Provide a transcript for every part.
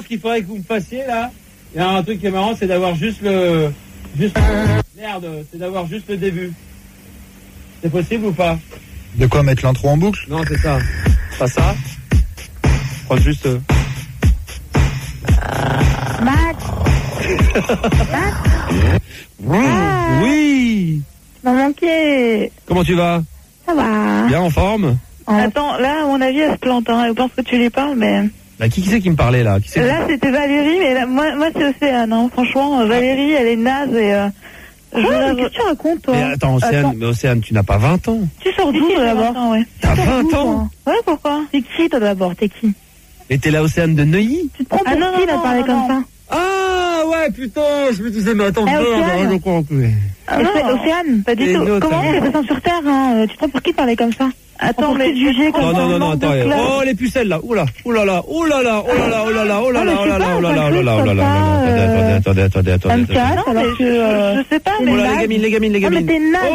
ce qu'il faudrait que vous me fassiez là. Il y a un truc qui est marrant, c'est d'avoir juste c'est d'avoir juste le début. C'est possible ou pas? De quoi, mettre l'intro en boucle? Non, c'est ça. Pas ça. Prends juste. Max. Oui. Tu m'as manqué. Comment tu vas? Ça va. Bien en forme? Attends, là, à mon avis, elle se plante. Je pense que tu lui parles, mais... Bah, qui c'est qui me parlait là? Là, c'était Valérie, mais là, moi c'est Océane. Hein. Franchement, Valérie, elle est naze et... Qu'est-ce que tu racontes, toi? Mais attends, Océane, tu n'as pas 20 ans. Tu sors d'où, d'abord? Ouais. T'as 20 ans? Ouais, pourquoi? T'es qui, toi, d'abord? T'es qui? Et t'es la Océane de Neuilly? Tu te prends pour qui, là, de parler comme ça? Ah ouais, putain, je me disais, mais attends, Océane. je crois que... Océane, pas du tout. Comment? Elle descend sur Terre, hein. Tu te prends pour qui de parler comme ça? Attends, mais juger comme ça. Non, attends. Oh, les pucelles là. Oula. Attendez. Alors que je sais pas, mais les gamines. Ah, mais t'es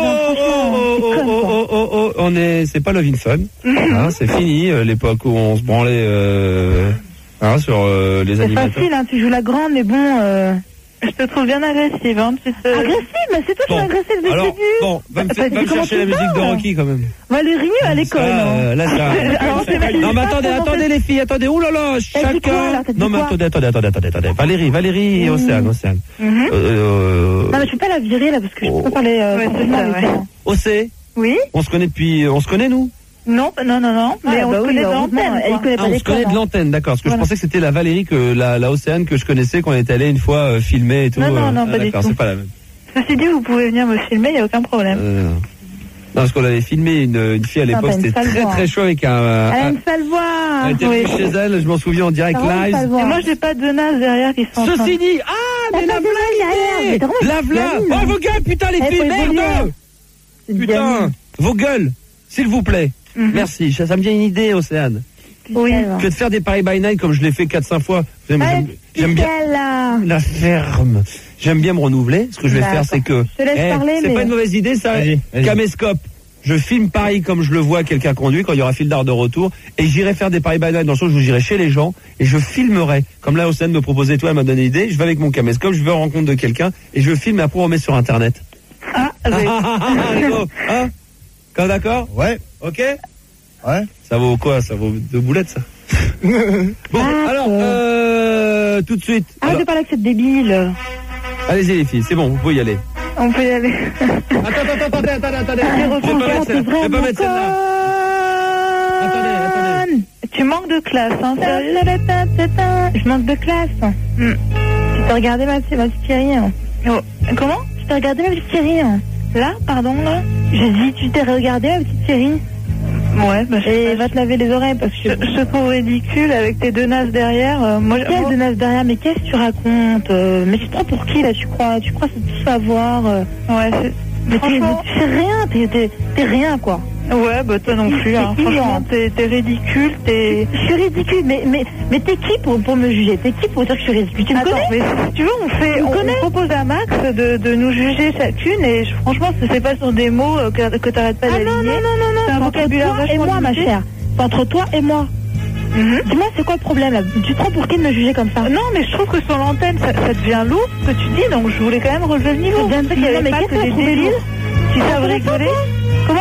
naze. C'est pas Love in Fun. Hein, c'est fini, l'époque où on se branlait sur les animateurs. C'est facile, hein, tu joues la grande, mais bon... Je te trouve bien agressive, hein. Agressive? Mais c'est toi qui m'as agressé le début. Bon, va me chercher la musique de Rocky quand même. Valérie à l'école. Là, ça... Non, mais attendez les filles, attendez. Ouh là là, chacun... Non, mais attendez. Valérie et Océane. Non, mais je peux pas la virer, là, parce que je peux pas parler... Océ? Oui? On se connaît, nous? Non, mais on se connaît de l'antenne. On se connaît de l'antenne, d'accord. Parce que je pensais que c'était la Valérie, la Océane que je connaissais quand on était allé une fois filmer et tout. Non, pas du tout. C'est pas la même. Ceci dit, vous pouvez venir me filmer, il n'y a aucun problème. Non, parce qu'on avait filmé une fille à l'époque, c'était très chaud avec un... Elle a une sale voix. Elle était venue chez elle, je m'en souviens, en direct live. Et moi, j'ai pas de naze derrière qui sont... Ceci dit, mais la v'là. Oh, vos gueules, putain, les filles, merde. Putain, vos gueules, s'il vous plaît. Merci, ça me vient une idée, Océane. Oui. Je vais te faire des Paris by Night comme je l'ai fait 4-5 fois. J'aime bien la ferme. J'aime bien me renouveler. Ce que je vais faire, c'est que... Je te laisse parler, c'est pas une mauvaise idée, ça. Caméscope. Je filme Paris comme je le vois quelqu'un conduit quand il y aura fil d'art de retour. Et j'irai faire des Paris by Night dans le sens où j'irai chez les gens et je filmerai. Comme là, Océane me proposait, toi, elle m'a donné l'idée. Je vais avec mon caméscope, je vais en rencontre de quelqu'un et je filme et après on remet sur Internet. Hein? D'accord? Ouais. Ok? Ouais. Ça vaut quoi? Ça vaut 2 boulettes, ça. Bon, alors, tout de suite. Arrête de parler avec cette débile. Allez-y, les filles, c'est bon, vous pouvez y aller. On peut y aller. Attendez. Je vais pas mettre celle-là. Attendez. Tu manques de classe, hein, sérieux? Je manque de classe. Tu t'as regardé ma petite série, hein. Comment? Tu t'as regardé ma petite série, hein. Là, pardon, là? J'ai dit, tu t'es regardé ma petite série? Ouais, bah et va te laver les oreilles parce que... Je te trouve ridicule avec tes 2 nazes derrière. Quelles 2 nazes derrière? Mais qu'est-ce que tu racontes? Mais tu te prends pour qui, là, tu crois tout savoir? Ouais, mais franchement... Tu sais rien, t'es rien, quoi. Ouais, bah toi non plus, hein. Franchement, t'es ridicule, Je suis ridicule, mais t'es qui pour me juger? T'es qui pour dire que je suis ridicule? Tu me connais? Mais si tu veux, on propose à Max de nous juger chacune et franchement, c'est pas sur des mots que t'arrêtes pas d'aligner. Non, c'est un vocabulaire toi et moi, ma chère. C'est entre toi et moi. Dis-moi, c'est quoi le problème, là? Tu te prends pour qui de me juger comme ça? Non, mais je trouve que sur l'antenne, ça devient lourd, ce que tu dis, donc je voulais quand même relever le niveau. Mais qu'est-ce que tu débiles qui savent rigoler? Comment?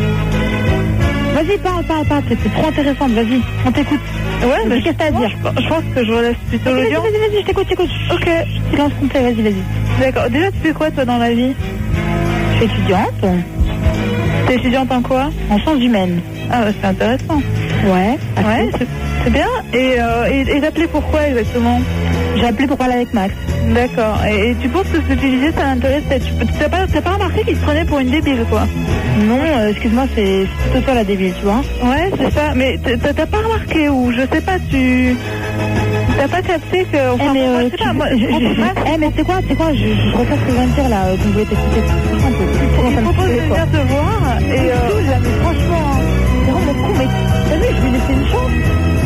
Vas-y, parle, t'es trop intéressante, vas-y, on t'écoute. Ouais, mais qu'est-ce que t'as à dire? Je pense que je relaisse plutôt l'audience. Vas-y, je t'écoute. Ok. Silence complet, vas-y. D'accord, déjà tu fais quoi toi dans la vie? Je suis étudiante. T'es étudiante en quoi? En sciences humaines. Ah, c'est intéressant. Ouais, c'est bien. Et t'appelais pourquoi exactement? J'ai appelé pour parler avec Max. D'accord. Et tu penses que ce que tu disais, ça l'intéresse? T'as pas remarqué qu'il te prenait pour une débile, quoi? Non, excuse-moi, c'est plutôt toi la débile, tu vois. Ouais, c'est ça. Mais t'as pas remarqué ou je sais pas, t'as pas capté que... Enfin, mais je sais pas, moi... mais c'est quoi? Je refais ce que je viens de dire, là, qu'on voulait t'écouter. Je propose de venir te voir et... mais franchement, c'est vraiment con, mais t'as vu, je lui ai laissé une chance.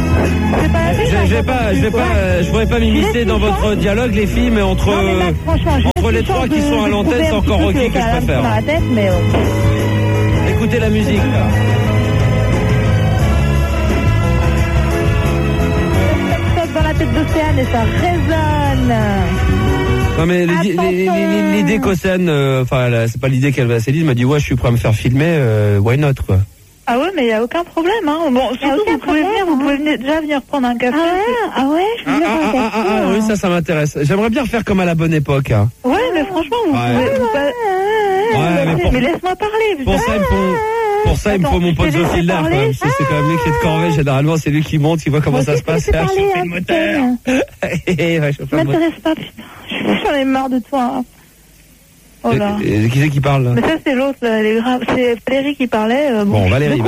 Je pourrais pas m'immiscer dans votre dialogue, les filles, mais entre les trois qui sont à l'antenne, c'est encore Rocky que je préfère. Écoutez la musique, là. Dans la tête d'Océane et ça résonne. Non mais l'idée qu'Océane, c'est pas l'idée qu'elle va Céline m'a dit ouais je suis prêt à me faire filmer, why not quoi. Ah ouais mais il n'y a aucun problème hein. Bon surtout vous pouvez déjà venir prendre un café. Ah ouais, je peux venir prendre un café. Oui ça m'intéresse. J'aimerais bien refaire comme à la bonne époque. Hein. Ouais mais franchement vous pouvez. Mais laisse-moi parler. Pour ça, il me faut mon pote Zophile là, quand même. C'est quand même lui qui est de corvée. Généralement, c'est lui qui monte, qui voit comment ça se passe. Ah, chauffer le moteur. Ça m'intéresse pas, putain. J'en ai marre de toi. Oh là. Qui c'est qui parle là? Mais ça, c'est l'autre, là. Elle est grave. C'est Valérie qui parlait. Bon, Valérie.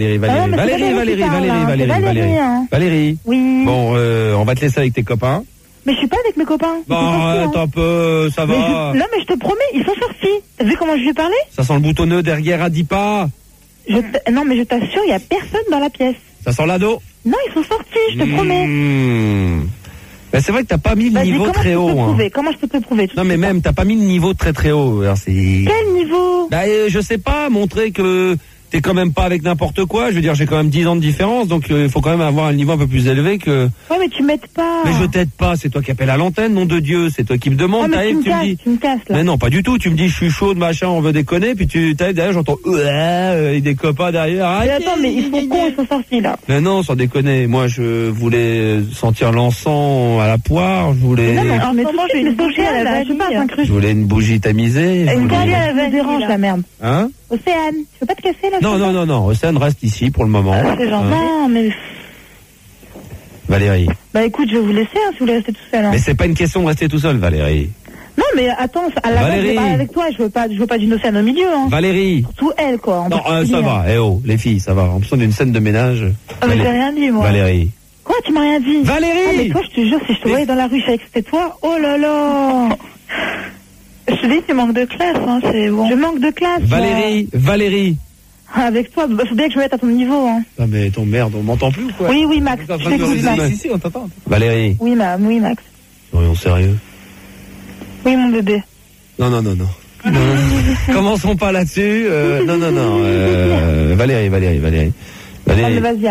Oui. Bon, on va te laisser avec tes copains. Mais je suis pas avec mes copains. Bon, arrête un peu, ça va. Non, mais je te promets, ils sont sortis. T'as vu comment je lui ai parlé? Ça sent le boutonneux derrière, dis pas. Non, mais je t'assure, il y a personne dans la pièce. Ça sent l'ado? Non, ils sont sortis, je te promets. Ben, c'est vrai que t'as pas mis le niveau très haut. Comment je peux te le prouver? Non, mais même, t'as pas mis le niveau très haut. Alors, quel niveau? Ben, je sais pas, montrer que t'es quand même pas avec n'importe quoi. Je veux dire, j'ai quand même 10 ans de différence, donc il faut quand même avoir un niveau un peu plus élevé que... Ouais, mais tu m'aides pas. Mais je t'aide pas, c'est toi qui appelles à l'antenne, nom de Dieu, c'est toi qui me demandes, t'arrives, tu me dis... Tu me casses, là. Mais non, pas du tout, tu me dis, je suis chaud, machin, on veut déconner, puis tu t'arrives derrière, j'entends... et des copains derrière... Mais attends, mais ils sont cons, ils sont sortis, là. Mais non, sans déconner, moi, je voulais sentir l'encens à la poire, je voulais... Non, mais franchement, je vais une bougie à la vanille. Je voulais une bougie tamisée. Une bougie à la vanille, dérange, la merde. Hein? Océane, tu veux pas te casser, là? Non, Océane reste ici pour le moment. C'est gentil. Non, mais... Valérie. Bah écoute, je vais vous laisser, si vous voulez rester tout seul. Hein. Mais c'est pas une question de rester tout seul, Valérie. Non, mais attends, à la base, je vais parler avec toi, je veux pas d'une Océane au milieu, hein. Valérie. Surtout elle, quoi. Non, ça va, les filles, ça va. En plus, on a une scène de ménage. Ah, mais j'ai rien dit, moi. Valérie. Quoi, tu m'as rien dit? Valérie! Ah, mais toi, je te jure, si je te voyais dans la rue, je savais que c'était toi, oh là là! Je te dis, tu manques de classe, hein, c'est bon. Je manque de classe. Valérie. Avec toi, faut bien que je me mette à ton niveau, hein. Ah, mais ton merde, on m'entend plus ou quoi? Oui, Max. Je t'écoute, Max. Si, on t'entend. Valérie. Oui, Max. Soyons sérieux. Oui, mon bébé. Non. Commençons pas là-dessus. Non. Valérie. Non, mais vas-y.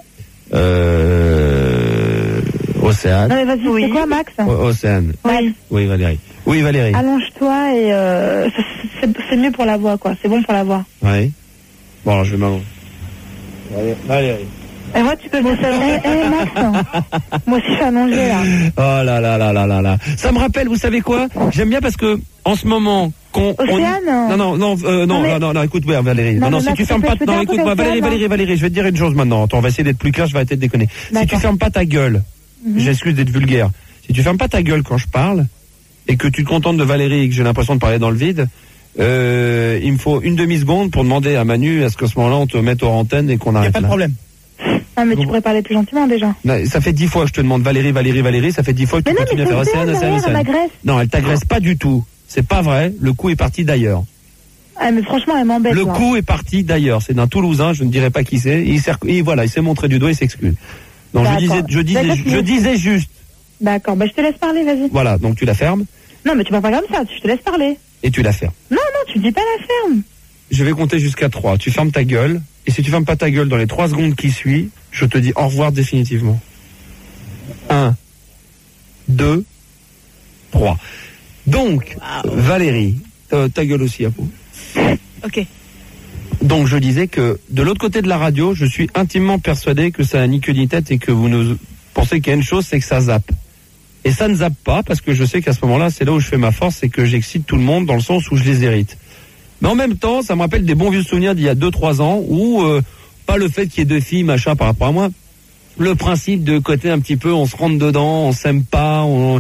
Océane. Non, mais vas-y, c'est quoi, Max? Océane. Oui. Oui, Valérie. Allonge-toi et c'est mieux pour la voix, quoi. C'est bon pour la voix. Oui. Bon, alors je vais m'allonger. Valérie. Et moi, tu peux me faire... Max, moi aussi, je suis allongée, là. Oh là. Ça me rappelle, vous savez quoi? J'aime bien parce que, en ce moment, Océane? Non, écoute, Valérie. Non, si tu fermes pas... Non, écoute-moi, Valérie, je vais te dire une chose maintenant. Attends, on va essayer d'être plus clair, je vais arrêter de déconner. Si tu fermes pas ta gueule, j'excuse d'être vulgaire, si tu fermes pas ta gueule quand je parle, et que tu te contentes de Valérie et que j'ai l'impression de parler dans le vide, il me faut une demi-seconde pour demander à Manu à ce qu'à ce moment-là, on te mette hors antenne et qu'on arrête là. Y a pas de problème. Ah, mais tu pourrais parler plus gentiment déjà. Non, ça fait 10 fois que je te demande Valérie, ça fait 10 fois que tu continues à faire Océane. Non, elle t'agresse pas du tout. C'est pas vrai, le coup est parti d'ailleurs. Ah, mais franchement, elle m'embête. Le coup est parti d'ailleurs, c'est d'un Toulousain, je ne dirai pas qui c'est. Il s'est montré du doigt, il s'excuse. Non, je disais juste. D'accord, je te laisse parler, vas-y. Voilà, donc tu la fermes. Non, mais tu vas pas comme ça, je te laisse parler. Et tu la fermes. Non, tu dis pas la ferme. Je vais compter jusqu'à 3. Tu fermes ta gueule. Et si tu fermes pas ta gueule dans les 3 secondes qui suivent, je te dis au revoir définitivement. 1, 2, 3. Donc, Valérie, ta gueule aussi à peau. Ok. Donc je disais que de l'autre côté de la radio, je suis intimement persuadé que ça n'a ni queue ni tête et que vous nous pensez qu'il y a une chose, c'est que ça zappe. Et ça ne zappe pas parce que je sais qu'à ce moment-là, c'est là où je fais ma force, c'est que j'excite tout le monde dans le sens où je les hérite. Mais en même temps, ça me rappelle des bons vieux souvenirs d'il y a 2-3 ans où, pas le fait qu'il y ait 2 filles, machin, par rapport à moi, le principe de côté un petit peu, on se rentre dedans, on s'aime pas, on...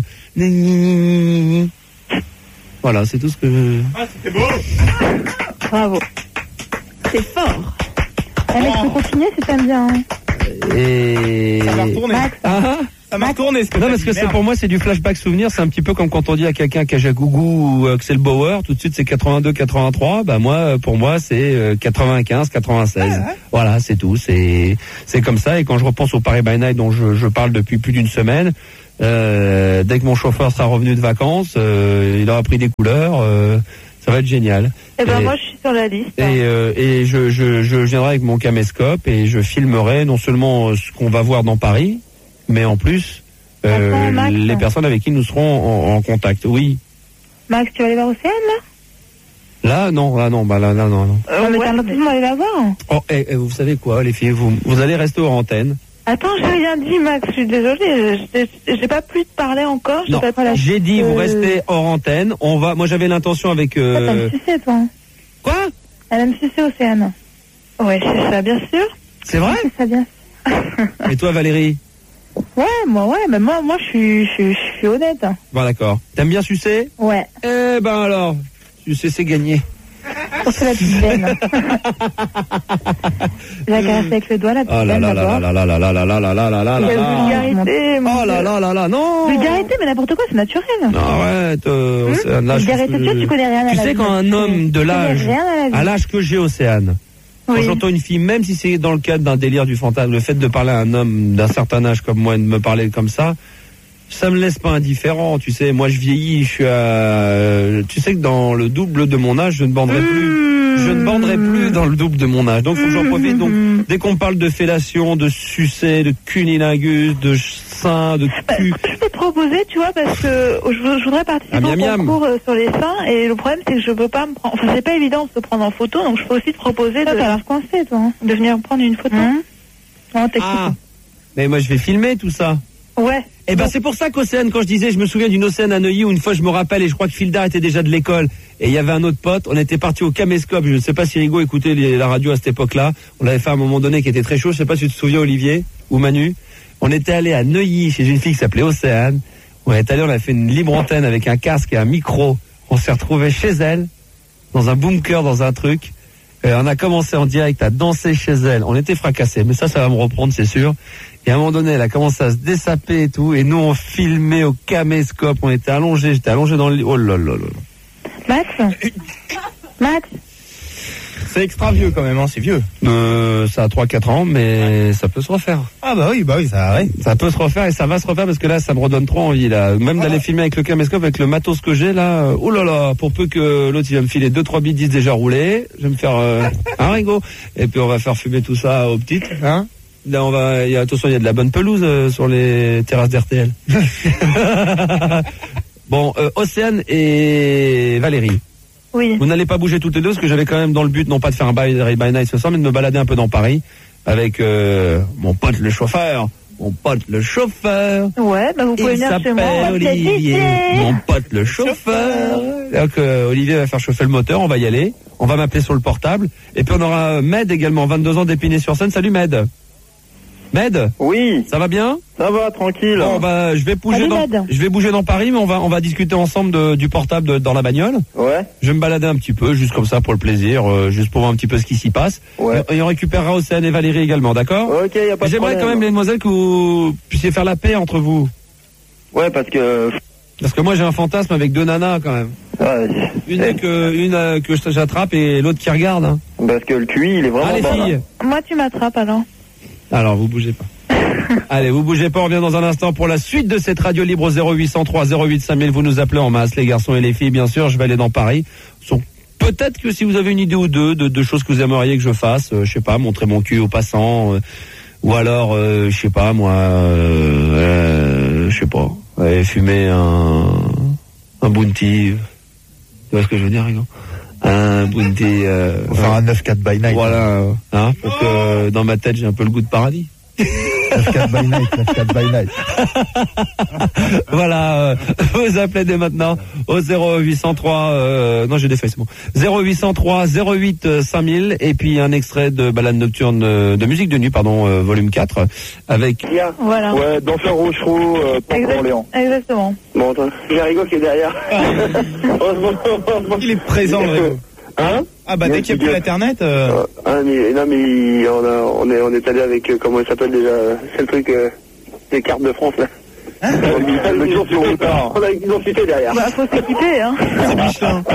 Voilà, c'est tout ce que je... Ah, c'était beau. Bravo. C'est fort. Mais je peux continuer si t'aimes bien. Et... Ça va retourner. Ça m'a retourné ce que non, parce que c'est pour moi, c'est du flashback souvenir. C'est un petit peu comme quand on dit à quelqu'un Kajagougou ou Axel Bauer, tout de suite c'est 82, 83. Bah moi, pour moi, c'est 95, 96. Ouais. Voilà, c'est tout. C'est comme ça. Et quand je repense au Paris by Night dont je parle depuis plus d'une semaine, dès que mon chauffeur sera revenu de vacances, il aura pris des couleurs. Ça va être génial. Et moi, je suis sur la liste. Et je viendrai avec mon caméscope et je filmerai non seulement ce qu'on va voir dans Paris, mais en plus les personnes avec qui nous serons en contact. Oui. Max, tu vas aller voir Océane, là? Là, non. Non, mais t'as l'impression d'aller la voir. Oh, vous savez quoi, les filles, vous allez rester hors antenne. Attends, j'ai rien dit, Max, je suis désolée, j'ai pas pu te parler encore. Non, j'ai dit, vous restez hors antenne. Moi, j'avais l'intention avec... T'aimes sucer, toi. Quoi? Elle aime sucer, Océane. Ouais, c'est ça, bien sûr. C'est vrai? C'est ça, bien sûr. Et toi, Valérie? Ouais, mais moi, je suis honnête. Bon, d'accord. T'aimes bien sucer? Ouais. Eh ben alors, sucer, c'est gagné. Surtout la petite veine. J'ai caressé avec le doigt la petite veine d'abord. Vulgarité. Oh là là là là, non. Vulgarité, mais n'importe quoi, c'est naturel. Arrête, Océane. Vulgarité, tu connais rien à la vie. Tu sais, quand un homme de l'âge, à l'âge que j'ai, Océane, quand j'entends une fille, même si c'est dans le cadre d'un délire du fantasme, le fait de parler à un homme d'un certain âge comme moi et de me parler comme ça me laisse pas indifférent, tu sais. Moi, je vieillis, tu sais que dans le double de mon âge, je ne banderai plus dans le double de mon âge. Donc, faut que j'en profite. Donc, dès qu'on parle de fellation, de sucer, de cunilingus, de sein, de cul. Je peux te proposer, tu vois, parce que je voudrais participer au concours sur les seins, et le problème, c'est que je peux pas me prendre, c'est pas évident de se prendre en photo, donc je peux aussi te proposer t'as l'air coincé, toi. De venir prendre une photo. Mais moi, je vais filmer tout ça. Ouais. Eh ben, c'est pour ça qu'Océane, quand je disais, je me souviens d'une Océane à Neuilly où une fois je me rappelle, et je crois que Fildar était déjà de l'école, et il y avait un autre pote, on était parti au Caméscope, je ne sais pas si Rigaud écoutait la radio à cette époque-là, on l'avait fait à un moment donné qui était très chaud, je sais pas si tu te souviens, Olivier, ou Manu, on était allé à Neuilly chez une fille qui s'appelait Océane, on a fait une libre antenne avec un casque et un micro, on s'est retrouvé chez elle, dans un bunker, dans un truc, on a commencé en direct à danser chez elle, on était fracassés, mais ça va me reprendre, c'est sûr. Et à un moment donné, elle a commencé à se dessaper et tout, et nous on filmait au caméscope, on était allongés, j'étais allongé dans le lit. Oh là là là. Max C'est extra vieux quand même, hein, c'est vieux. Ça a 3-4 ans, mais ça peut se refaire. Ah bah oui, ça peut se refaire, et ça va se refaire, parce que là, ça me redonne trop envie, là. Même d'aller filmer avec le caméscope, avec le matos que j'ai, là. Oh là là, pour peu que l'autre, il va me filer 2-3 bits déjà roulés, je vais me faire un Rigaud. Et puis on va faire fumer tout ça aux petites, hein. Là, attention, il y a de la bonne pelouse sur les terrasses d'RTL. Bon, Océane et Valérie. Oui. Vous n'allez pas bouger toutes les deux, parce que j'avais quand même dans le but, non pas de faire un by night ce soir, mais de me balader un peu dans Paris avec mon pote le chauffeur. Ouais, bah vous pouvez venir chez moi. Olivier, mon pote le chauffeur. Donc Olivier va faire chauffer le moteur, on va y aller. On va m'appeler sur le portable. Et puis on aura Med également, 22 ans d'Épinay-sur-Seine. Salut Med. Med? Oui. Ça va bien? Ça va, tranquille. Bon, bah, je vais bouger dans Paris, mais on va discuter ensemble du portable dans la bagnole. Ouais. Je vais me balader un petit peu, juste comme ça, pour le plaisir, juste pour voir un petit peu ce qui s'y passe. Ouais. Et on récupérera Océane et Valérie également, d'accord? Ok, y a pas de problème. J'aimerais quand même, mesdemoiselles, que vous puissiez faire la paix entre vous. Ouais, parce que moi, j'ai un fantasme avec deux nanas, quand même. Ouais. Une que j'attrape et l'autre qui regarde, hein. Parce que le QI, il est vraiment les filles. Moi, tu m'attrapes, alors. Alors, vous bougez pas. Allez, vous bougez pas, on revient dans un instant pour la suite de cette radio libre 0803 08 5000. Vous nous appelez en masse, les garçons et les filles, bien sûr. Je vais aller dans Paris. Peut-être que si vous avez une idée ou deux de choses que vous aimeriez que je fasse, je sais pas, montrer mon cul aux passants, ou alors, je sais pas, moi, je sais pas, fumer un bounty. Tu vois ce que je veux dire, Rigo? Un bounty. Faire un 9-4 by night. Voilà, hein, pour que dans ma tête j'ai un peu le goût de paradis. 9-4 by night. Voilà, vous appelez dès maintenant au 0803, non j'ai des faits, c'est bon. 0803 08 5000, et puis un extrait de Balade nocturne, de musique de nuit, pardon, volume 4, avec... Voilà. Ouais, danseur Rochereau, Port-Orléans. Exactement. Bon, attends, il y a Rigaud qui est derrière. Il est présent, le Rigaud. Hein? Ah bah dès qu'il n'y a plus l'internet. Non mais on est allé avec comment il s'appelle déjà, c'est le truc des cartes de France là. On a une identité derrière. Bah faut s'équiper hein. C'est Michelin.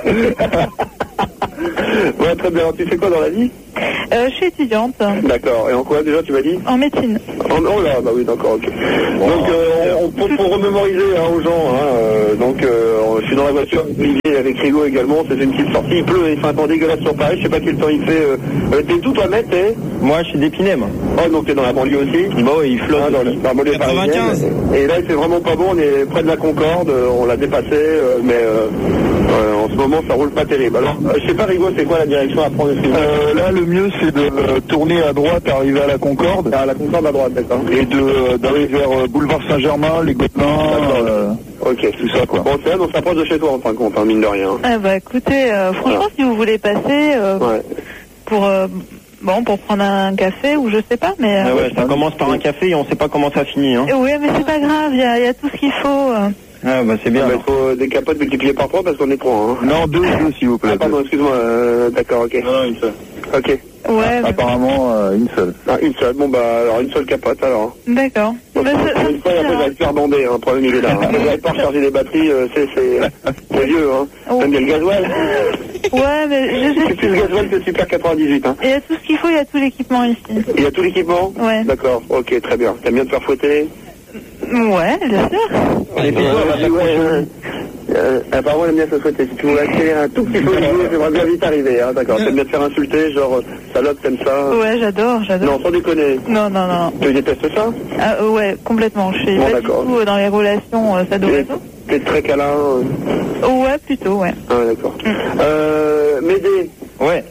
Ouais, très bien. Tu fais quoi dans la vie? Je suis étudiante. D'accord. Et en quoi déjà tu m'as dit? En médecine. Oh là, bah oui, d'accord, ok. Donc pour remémoriser aux gens, donc je suis dans la voiture avec Rigo également, c'est une petite sortie, il pleut et il fait un temps dégueulasse sur Paris, je sais pas quel temps il fait. T'es tout toi, Maître, Moi, je suis d'Épinay, moi. Oh, donc t'es dans la banlieue aussi? Bah oui, il flotte. Dans la banlieue 95. Et là, c'est vraiment pas bon, on est près de la Concorde, on l'a dépassé, mais en ce moment, ça roule pas terrible. Alors, je sais pas, Rigo, c'est quoi la direction à prendre? Là, le mieux, c'est de tourner à droite, arriver à la Concorde. À la Concorde à droite, d'accord. Et d'aller vers Boulevard Saint-Germain, les Gobelins, ok, tout ça, quoi. Bon, c'est là, on s'approche de chez toi, en fin de compte, mine de rien. Ah bah écoutez, franchement, si vous voulez passer pour prendre un café ou je sais pas, mais... ça commence par un café et on sait pas comment ça finit. Hein. Oui, mais c'est pas grave, il y a tout ce qu'il faut. Ah bah c'est bien. Il faut des capotes multipliées par 3 parce qu'on est 3. Hein. Non, deux, s'il vous plaît. Ah pardon, excuse-moi, d'accord, ok. Non, une seule. Ok. Ouais. Apparemment, une seule. Ah, une seule, bon bah alors une seule capote alors. D'accord. Donc, une fois, après, j'allais faire bander, le problème il est là. Vous n'avez pas recharger les batteries, c'est vieux, hein. Même bien le gasoil. Ouais, mais C'est plus le gasoil que le Super 98, hein. Il y a tout ce qu'il faut, il y a tout l'équipement ici. Il y a tout l'équipement? Ouais. D'accord, ok, très bien. T'aimes bien te faire fouetter? Ouais, bien sûr. Apparemment, elle aime bien se fouetter. Si tu voulais accélérer un tout petit peu, j'aimerais bien vite arriver, hein, d'accord. T'aimes bien te faire insulter, genre, salope, t'aimes ça? Ouais, j'adore. Non, sans déconner. Non. Tu détestes ça? Ah, ouais, complètement. Je suis Bon, pas d'accord. du tout dans les relations sado-réseau. T'es très câlin. Ouais, plutôt, ouais. Ah, d'accord. Médée. Ouais.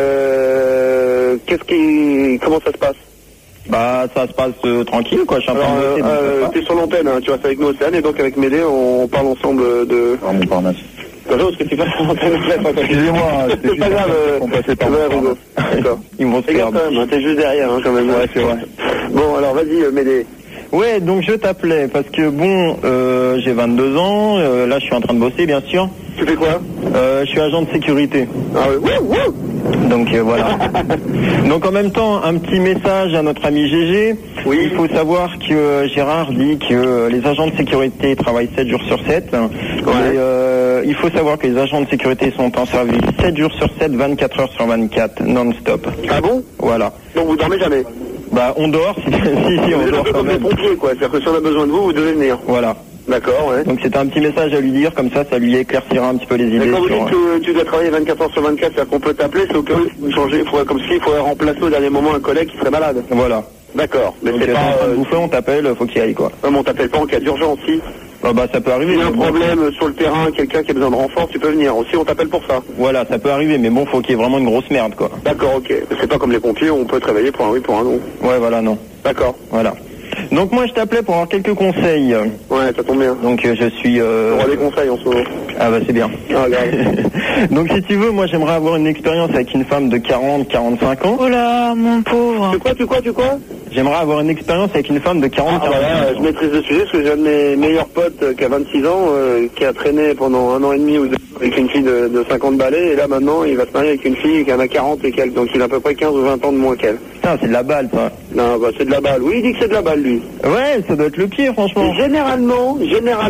Comment ça se passe? Bah ça se passe tranquille, quoi. Je suis un peu t'es sur l'antenne, hein, tu vois, c'est avec nous Océane, et donc avec Médée, on parle ensemble de... Ah, Montparnasse. Bonjour, ce que tu passes sur l'antenne, Excusez-moi, c'est pas grave, on passait par Rigo. D'accord. Ils vont se Regarde perdre. quand même, hein, t'es juste derrière, hein, quand même. Ouais, c'est vrai. Bon, alors vas-y, Médée. Ouais, donc je t'appelais parce que bon, j'ai 22 ans, là je suis en train de bosser bien sûr. Tu fais quoi? Je suis agent de sécurité. Ah oui, Donc voilà. Donc en même temps, un petit message à notre ami GG. Oui. Il faut savoir que Gérard dit que les agents de sécurité travaillent 7 jours sur 7. Ouais. Et il faut savoir que les agents de sécurité sont en service 7 jours sur 7, 24 heures sur 24, non-stop. Ah bon? Voilà. Donc vous dormez jamais? Bah on dort, si on Vous dort êtes quand comme les même. pompiers, quoi. C'est-à-dire que si on a besoin de vous, vous devez venir. Voilà. D'accord, ouais. Donc c'était un petit message à lui dire, comme ça lui éclaircira un petit peu les idées. Mais quand vous sur... dites que tu dois travailler 24 heures sur 24, c'est-à-dire qu'on peut t'appeler, c'est au cas où il faut changer, comme s'il faudrait remplacer au dernier moment un collègue qui serait malade. Voilà. D'accord, mais Donc c'est pas... en train de bouffer, on t'appelle, faut qu'il y aille, quoi. Non, mais on t'appelle pas en cas d'urgence, si. Bah ça peut arriver. S'il y a un mais bon. problème sur le terrain, quelqu'un qui a besoin de renfort, tu peux venir. Aussi, on t'appelle pour ça. Voilà, ça peut arriver, mais bon, faut qu'il y ait vraiment une grosse merde, quoi. D'accord, ok. C'est pas comme les pompiers où on peut travailler pour un oui, pour un non. Ouais, voilà, non. D'accord. Voilà. Donc moi, je t'appelais pour avoir quelques conseils. Ouais, ça tombe bien. Donc je suis... On aura des conseils en ce moment. Ah bah c'est bien. Ah, grave. Donc si tu veux, moi j'aimerais avoir une expérience avec une femme de 40-45 ans. Oh là, mon pauvre. Tu quoi J'aimerais avoir une expérience avec une femme de 40-45 ans. Je maîtrise le sujet parce que j'ai un de mes meilleurs potes qui a 26 ans, qui a traîné pendant 1 an et demi ou 2 avec une fille de 50 balais, et là maintenant il va se marier avec une fille qui en a 40 et quelques, donc il a à peu près 15 ou 20 ans de moins qu'elle. Putain, c'est de la balle, ça. Non, bah c'est de la balle. Oui, il dit que c'est de la balle, lui. Ouais, ça doit être le pied, franchement. Et généralement,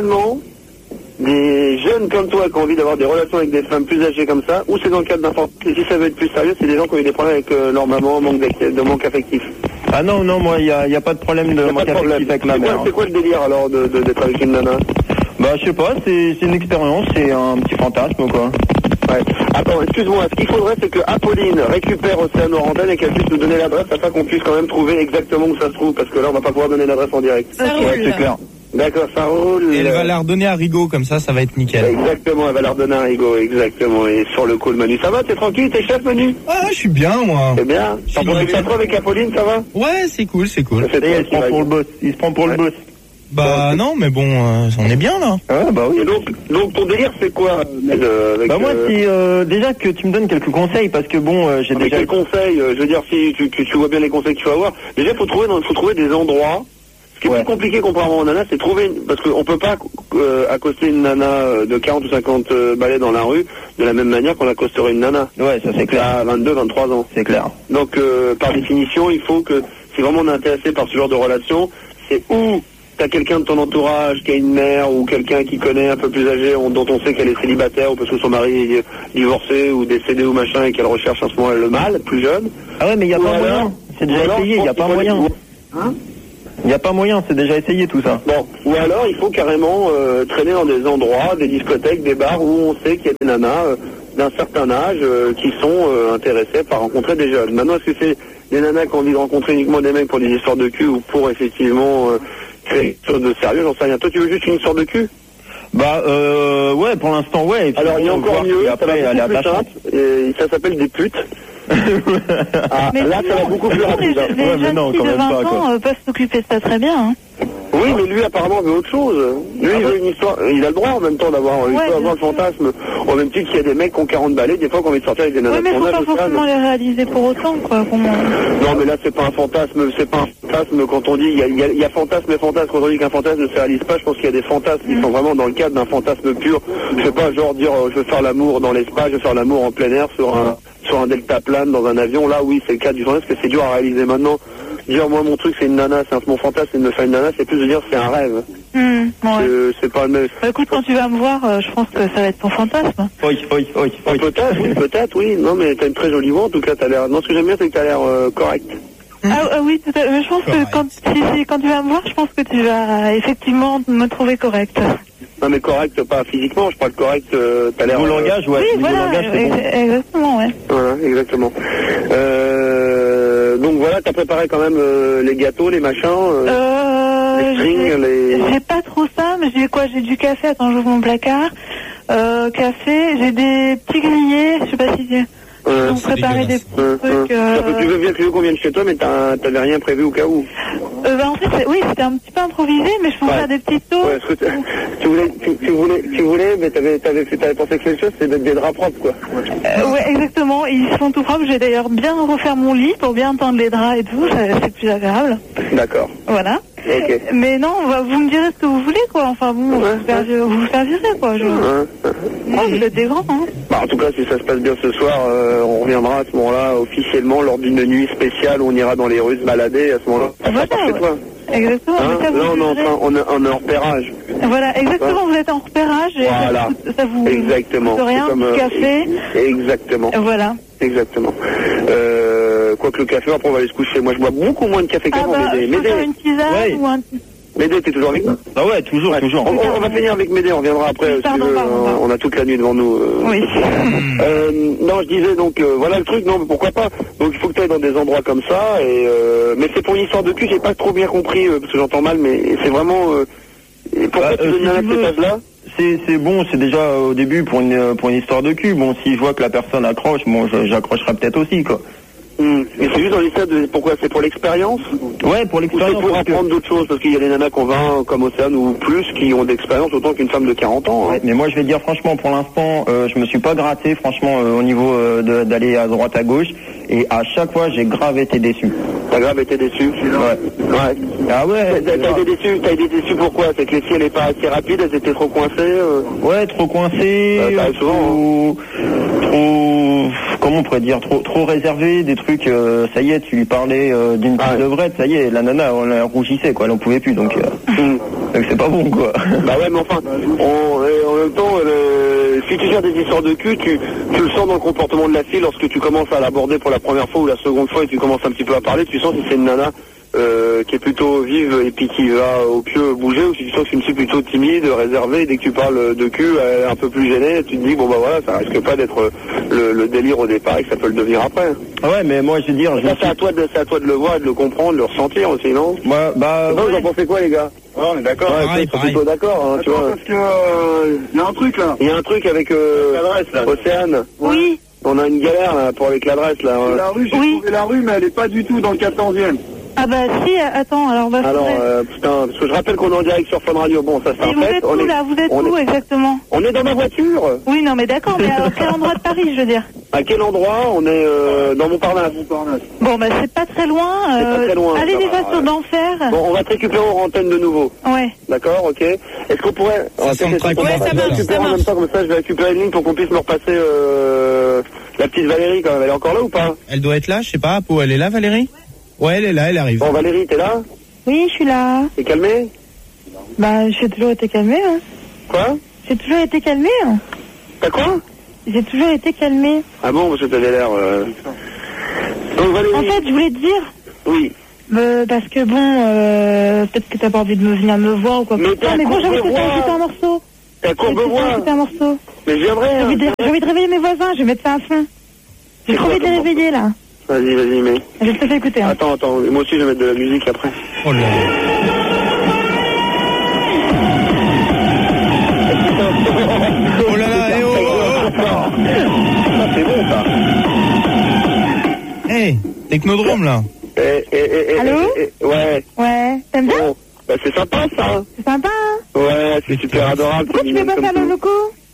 des jeunes comme toi qui ont envie d'avoir des relations avec des femmes plus âgées comme ça, ou c'est dans le cadre d'un enfant, et si ça veut être plus sérieux, c'est des gens qui ont eu des problèmes avec leur maman, de manque affectif. Ah non, moi, il y a pas de problème de manque affectif avec ma mère. C'est quoi le délire alors d'être avec une nana? Bah je sais pas, c'est une expérience, c'est un petit fantasme, quoi. Ouais. Attends, excuse-moi, ce qu'il faudrait, c'est que Apolline récupère Océane aux antennes et qu'elle puisse nous donner l'adresse afin qu'on puisse quand même trouver exactement où ça se trouve, parce que là, on va pas pouvoir donner l'adresse en direct. Ça roule. Ouais, c'est clair. D'accord, ça roule. Et elle va la redonner à Rigo, comme ça va être nickel. Exactement, elle va leur donner un Rigo, exactement. Et sur le coup, le Manu, ça va, t'es tranquille, t'es chef, Manu? Ah, je suis bien, moi. C'est bien. T'en profites pas trop avec Apolline, ça va? Ouais, c'est cool. C'est Il se prend pour le boss. Il se prend pour le boss. Bah non, mais bon, on est bien, là. Ah bah oui. Et donc ton délire, c'est quoi, avec, Bah moi, c'est déjà que tu me donnes quelques conseils, parce que bon, j'ai déjà... Quels conseils? Je veux dire, si tu vois bien les conseils que tu vas avoir, déjà, faut trouver des endroits. Ce qui est plus compliqué contrairement aux nanas, c'est trouver, parce qu'on peut pas accoster une nana de 40 ou 50 balais dans la rue de la même manière qu'on accosterait une nana. Ouais, ça c'est clair. À 22, 23 ans. C'est clair. Donc, par définition, il faut que, si vraiment on est intéressé par ce genre de relation, c'est où t'as quelqu'un de ton entourage qui a une mère ou quelqu'un qui connaît un peu plus âgé, dont on sait qu'elle est célibataire ou parce que son mari est divorcé ou décédé ou machin et qu'elle recherche en ce moment le mâle, plus jeune. Ah ouais, mais il n'y a pas moyen. C'est déjà essayé, il n'y a pas moyen. Hein? Il n'y a pas moyen, c'est déjà essayé tout ça. Bon, ou alors il faut carrément traîner dans des endroits, des discothèques, des bars où on sait qu'il y a des nanas d'un certain âge qui sont intéressées par rencontrer des jeunes. Maintenant, est-ce que c'est des nanas qui ont envie de rencontrer uniquement des mecs pour des histoires de cul ou pour effectivement créer quelque chose de sérieux? J'en sais rien. Toi, tu veux juste une histoire de cul? Bah ouais, pour l'instant ouais. Alors il y a encore mieux, après ça va beaucoup plus simple, et ça s'appelle des putes. Ah, là ça va beaucoup plus rapide. Les jeunes filles de 20 ans peuvent s'occuper de ça très bien. Hein. Oui, mais lui apparemment veut autre chose. Lui il veut une histoire, il a le droit en même temps d'avoir, il peut avoir le fantasme. Au même titre qu'il y a des mecs qui ont 40 balais, des fois qui ont envie de sortir avec des nanas. Oui, mais faut pas forcément les réaliser pour autant, quoi. Non, mais là c'est pas un fantasme, quand on dit, il y a fantasme et fantasme, quand on dit qu'un fantasme ne se réalise pas, je pense qu'il y a des fantasmes qui sont vraiment dans le cadre d'un fantasme pur. Je sais pas, genre dire je veux faire l'amour dans l'espace, je veux faire l'amour en plein air sur un deltaplane, dans un avion, là oui c'est le cas du fantasme, parce que c'est dur à réaliser maintenant. Dire moi mon truc c'est une nana, mon fantasme c'est de me faire une nana, c'est plus de dire c'est un rêve. Ouais. C'est pas le même. Bah, écoute, quand tu vas me voir, je pense que ça va être ton fantasme. Oui. Peut-être, oui. Non mais t'as une très jolie voix en tout cas, t'as l'air. Non, ce que j'aime bien c'est que t'as l'air correct. Ah oui, tout à fait. Je pense que quand tu vas me voir, je pense que tu vas effectivement me trouver correct. Non mais correct, pas physiquement, je parle correct, t'as l'air... Au langage, ouais. Oui, voilà, langage, exactement, ouais. Voilà, exactement. Donc voilà, t'as préparé quand même les gâteaux, les machins, les strings, J'ai pas trop ça, mais j'ai du café, attends, j'ouvre mon placard. Café, j'ai des petits grillés, je sais pas si ils ont préparé des petits trucs. Tu veux bien que qu'on vienne chez toi, mais t'avais rien prévu au cas où. En fait, oui, c'était un petit peu improvisé, mais je pensais à des petites sauces. Ouais, tu voulais, mais t'avais pensé que les choses, c'est des draps propres, quoi. Ouais, exactement. Ils sont tout propres. J'ai d'ailleurs bien refaire mon lit pour bien tendre les draps et tout. C'est plus agréable. D'accord. Voilà. Okay. Mais non, vous me direz ce que vous voulez, quoi. Enfin bon, vous servirez, quoi. Moi, vous êtes des grands, hein. Bah, en tout cas, si ça se passe bien ce soir, on reviendra à ce moment-là officiellement lors d'une nuit spéciale où on ira dans les rues se balader. À ce moment-là, chez toi. Exactement. Hein, là, on est en repérage. Voilà, exactement. Vous êtes en repérage. Et voilà. Ça vous exactement. coûte rien, comme, du café. Exactement. Voilà. Exactement. Quoique le café, après on va aller se coucher. Moi, je bois beaucoup moins de café qu'avant. Médé, une tisane ou un... Médé, t'es toujours avec nous? Ah ouais, toujours. On va finir avec Médé, on reviendra après. On a toute la nuit devant nous. Oui. Non, je disais donc, voilà le truc, non, mais pourquoi pas. Donc il faut que tu ailles dans des endroits comme ça. Mais c'est pour une histoire de cul, j'ai pas trop bien compris, parce que j'entends mal, mais c'est vraiment... pourquoi tu donnes une nana à cet âge-là? C'est bon, c'est déjà au début pour une histoire de cul. Bon, si je vois que la personne accroche, bon, j'accrocherai peut-être aussi, quoi. Mais c'est juste dans l'histoire de pourquoi? C'est pour l'expérience? Ouais, pour l'expérience. Ou c'est pour apprendre d'autres choses? Parce qu'il y a des nanas qu'on va comme Océane ou plus qui ont d'expérience autant qu'une femme de 40 ans. Hein. Ouais, mais moi je vais dire franchement, pour l'instant, je me suis pas gratté franchement au niveau d'aller à droite à gauche. Et à chaque fois, j'ai grave été déçu. T'as grave été déçu? Ouais. Ah ouais. T'as été déçu pourquoi? C'est que les filles, elles étaient pas assez rapides, elles étaient trop coincées? Ouais, trop coincées. Ça arrive souvent. Trop, comment on pourrait dire, trop réservé, des trucs, ça y est, tu lui parlais d'une petite levrette, ça y est, la nana, elle rougissait, quoi, elle en pouvait plus, donc c'est pas bon, quoi. Bah ouais, mais enfin, en même temps, si tu gères des histoires de cul, tu le sens dans le comportement de la fille lorsque tu commences à l'aborder pour la première fois ou la seconde fois et tu commences un petit peu à parler, tu sens si c'est une nana qui est plutôt vive et puis qui va au pieu bouger, ou si tu sens que c'est une fille plutôt timide, réservée, et dès que tu parles de cul, elle est un peu plus gênée, tu te dis bon bah voilà, ça risque pas d'être le délire au départ et que ça peut le devenir après. Ah ouais, mais moi je veux dire... c'est à toi de le voir et de le comprendre, de le ressentir aussi, non? Bah vous en pensez quoi les gars? Ouais, on est d'accord. Ouais, plutôt d'accord, hein, tu vois. Parce que y a un truc là. Il y a un truc avec l'adresse là. Océane. Oui. On a une galère là pour avec l'adresse là. La rue, j'ai trouvé la rue, mais elle est pas du tout dans le 14e. Ah bah si, attends, alors... putain, parce que je rappelle qu'on est en direct sur Fun Radio, bon, ça c'est un fait. Vous êtes où exactement? On est dans ma voiture. Oui, non mais d'accord, mais à quel endroit de Paris, je veux dire? À quel endroit? On est dans Montparnasse. Bon, bah c'est pas très loin. Allez déjà sur d'Enfer. Bon, on va te récupérer en antenne de nouveau. Ouais. D'accord, ok. Est-ce qu'on pourrait... Ouais, ça marche. En même temps, comme ça, je vais récupérer une ligne pour qu'on puisse me repasser la petite Valérie quand même. Elle est encore là ou pas? Elle doit être là, je sais pas. Elle est là, Valérie? Ouais, elle est là, elle arrive. Bon, Valérie, t'es là? Oui, je suis là. T'es calmée? Bah, j'ai toujours été calmée, hein. Quoi? J'ai toujours été calmée, hein. T'as quoi? J'ai toujours été calmée. Ah bon, parce que t'avais l'air... Donc, Valérie... En fait, je voulais te dire... Oui. Parce que bon, peut-être que t'as pas envie de venir me voir ou quoi. Mais mais bon, j'ai envie de écouter un morceau. T'as Courbevoie. Un morceau. Mais je viendrai. J'ai envie de réveiller mes voisins, je vais mettre ça à fond. J'ai trop envie de les réveiller là. Vas-y, mais. Je te fais écouter. Hein. Attends, moi aussi je vais mettre de la musique après. Oh là là. Oh là là, Ça c'est bon ça. Hey, Technodrome là. Allô? Ouais. Ouais, t'aimes bien? Bon, bah c'est sympa ça. C'est sympa, hein? Ouais, c'est super adorable. Pourquoi tu fais pas ça à la loco?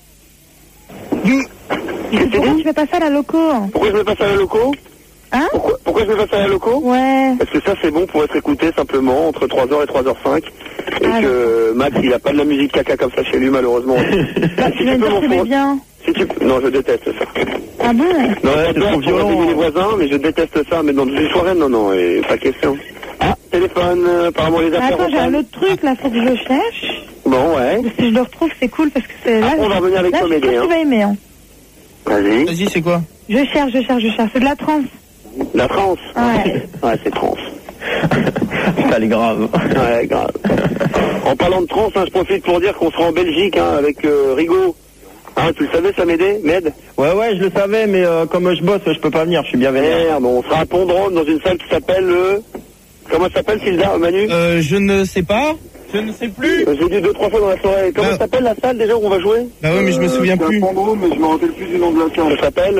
Pourquoi tu fais pas ça à la loco? Pourquoi je fais pas ça à la loco? Hein? Pourquoi je fais pas ça à la loco? Ouais. Parce que ça c'est bon pour être écouté simplement entre 3h et 3h05. Et que Max il a pas de la musique caca comme ça chez lui malheureusement. Bah, tu viens de dire que c'est bien. Non, je déteste ça. Ah bon? Non, c'est trop violent. Les voisins, mais je déteste ça. Mais dans une soirée, non, et pas question. Ah, téléphone, apparemment les affaires. Attends, j'ai un autre truc là, faut que je le cherche. Bon, ouais. Si je le retrouve, c'est cool parce que c'est là. On va revenir avec Comédie. Tu vas aimer, hein. Vas-y, c'est quoi? Je cherche. C'est de la trance. La trance? Ouais. Ouais, c'est trance. Ça, elle est grave. Ouais, grave. En parlant de trance, je profite pour dire qu'on sera en Belgique avec Rigaud. Hein, tu le savais, ça m'aidait, Med? Ouais, je le savais, mais comme je bosse, je peux pas venir, je suis bien vénère. Merde, on sera à Pondrome dans une salle qui s'appelle Comment ça s'appelle, Silda, Manu? Je ne sais pas. Je ne sais plus. J'ai dit 2-3 fois dans la soirée. Comment ça s'appelle la salle déjà où on va jouer? Bah ouais, mais je me souviens plus. C'est un Pondrome, mais je me rappelle plus du nom de la salle. Ça s'appelle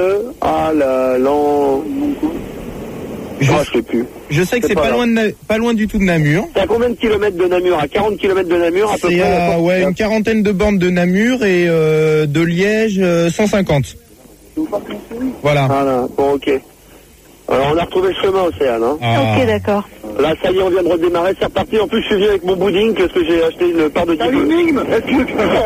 je sais plus. Je sais que c'est pas loin du tout de Namur. C'est à combien de kilomètres de Namur? À 40 kilomètres de Namur à peu près? C'est à une quarantaine de bornes de Namur et de Liège 150. Voilà. Voilà, bon ok. Alors on a retrouvé le chemin, Océane. Hein. Ah. Ok, d'accord. Là, ça y est, on vient de redémarrer, c'est reparti. En plus, je suis venu avec mon pudding parce que j'ai acheté une part de Salut, Nigme. Il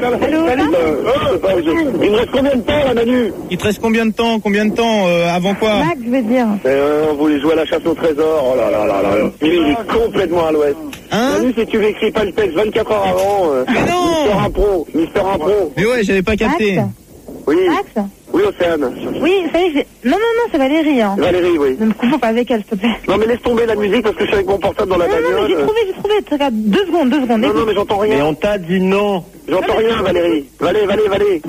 me reste combien de temps, là, Manu? Il te reste combien de temps avant quoi? Max, je veux dire. On voulait jouer à la chasse au trésor. Oh là là là là. Il est complètement à l'ouest. Hein? Manu, si tu m'écris pas le texte 24 heures avant, Mister Impro. Mais ouais, j'avais pas capté. Max? Oui. Max? Oui, Océane. Oui, ça y est, non, c'est Valérie, hein. Valérie, oui. Ne me confonds pas avec elle, s'il te plaît. Non, mais laisse tomber la musique parce que je suis avec mon portable dans la bagnole. Non, mais j'ai trouvé. Regarde, 2 secondes. Non, mais j'entends rien. Mais on t'a dit non. J'entends rien, Valérie. Valérie.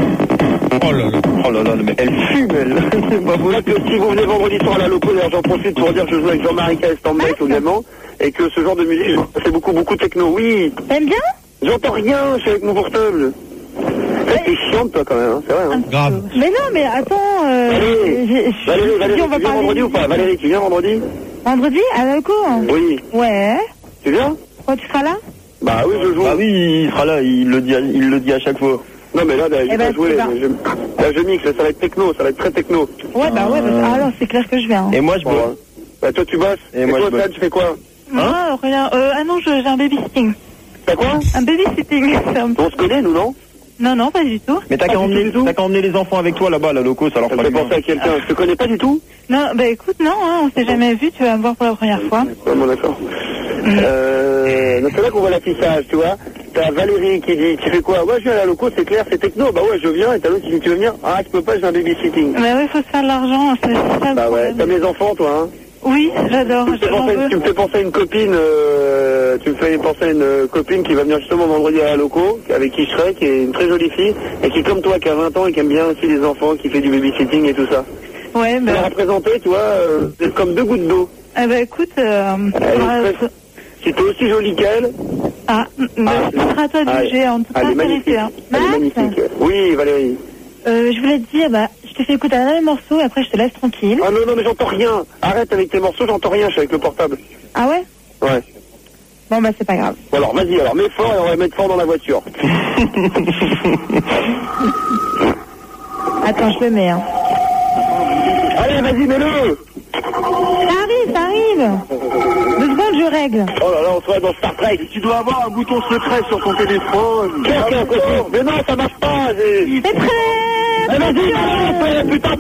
Oh là là, mais elle fume, elle. C'est pas vrai que si vous venez vendredi soir à la loco, d'ailleurs j'en profite pour dire que je joue avec Jean-Marie Caestambec également, et que ce genre de musique, c'est beaucoup techno, oui. T'aimes bien? J'entends rien, je suis avec mon portable. T'es chiante toi quand même, hein, c'est vrai. Hein. Grave. Mais non, mais attends, Valérie, on va tu viens parler vendredi ou pas? Valérie, tu viens vendredi? Vendredi, à la loco? Oui. Ouais. Tu viens? Pourquoi tu seras là? Bah oui, je joue. Bah oui, il sera là, il le dit à chaque fois. Non mais là, je vais jouer, là je mixe, ça va être techno, ça va être très techno. Ouais, bah ouais, alors c'est clair que je viens. Et moi je bosse. Bah toi tu bosses, et moi toi, tu fais quoi? Moi, rien, non, j'ai un babysitting. T'as quoi? Un babysitting. On se connaît, nous, non? Non, pas du tout. Mais t'as qu'à emmener les enfants avec toi là-bas, la loco, ça leur fera du bien. Ça me fait penser à quelqu'un, je te connais pas du tout? Non, bah écoute, non, on s'est jamais vu, tu vas me voir pour la première fois. Ouais, bon d'accord. C'est là qu'on voit l'affichage, tu vois. T'as Valérie qui dit, tu fais quoi? Ouais, je viens à la loco, c'est clair, c'est techno. Bah ouais, je viens, et t'as l'autre qui dit, tu veux venir? Ah, je peux pas, j'ai un babysitting. Bah ouais, faut se faire de l'argent, c'est ça. Bah ouais, t'as mes enfants, toi, hein? Oui, j'adore. Tu me fais penser à une copine, qui va venir justement vendredi à la loco, avec qui je serai, qui est une très jolie fille, et qui, comme toi, qui a 20 ans et qui aime bien aussi les enfants, qui fait du babysitting et tout ça. Ouais, bah. Tu l'as représenté, tu vois, c'est comme 2 gouttes d'eau. Ah bah écoute, si t'es aussi jolie qu'elle. Ah, ce sera à toi de juger, en toute sincérité. Hein. Elle est magnifique. Oui, Valérie. Je voulais te dire, je te fais écouter un dernier morceau et après je te laisse tranquille. Ah non, mais j'entends rien. Arrête avec tes morceaux, j'entends rien, je suis avec le portable. Ah ouais? Ouais. Bon bah c'est pas grave. Bon alors vas-y, mets fort et on va mettre fort dans la voiture. Attends, je le mets, hein. Allez, vas-y, mets-le. Ça arrive. 2 secondes, je règle. Oh là là, on serait dans Star Trek. Tu dois avoir un bouton secret sur ton téléphone. Mais non, ça marche pas. C'est prêt. Vas-y, putain.